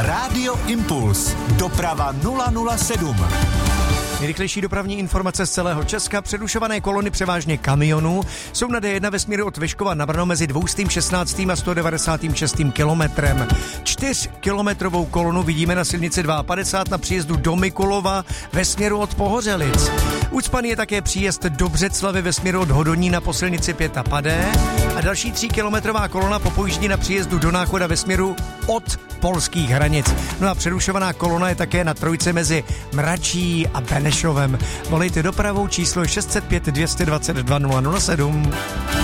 Rádio Impuls. Doprava 007. Nejrychlejší dopravní informace z celého Česka. Přerušované kolony převážně kamionů jsou na D1 ve směru od Vyškova na Brno mezi 216. a 196. kilometrem. 4kilometrovou kolonu vidíme na silnici 52 na příjezdu do Mikulova ve směru od Pohořelic. Ucpaný je také příjezd do Břeclavy ve směru od Hodonína po silnici 5 a další 3kilometrová kolona po pojíždí na příjezdu do Náchoda ve směru od polských hranic. No a přerušovaná kolona je také na trojce mezi Mračí a Benešovem. Volejte dopravou číslo 605 222 007.